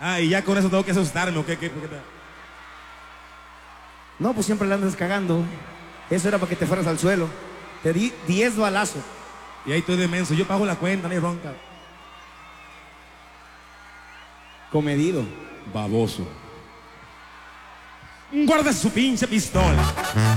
Ah, y ya con eso tengo que asustarme, ¿o qué? No, pues siempre le andas cagando. Eso era para que te fueras al suelo. Te di 10 balazos. Y ahí estoy de menso, yo pago la cuenta, no hay ronca. Comedido. Baboso. Guarda su pinche pistola.